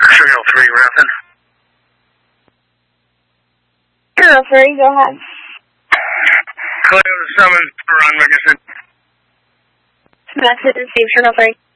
Signal 3, Rapid. Signal 3, go ahead. Cleo to summons for Ron Wickerson. Message received, Signal 3.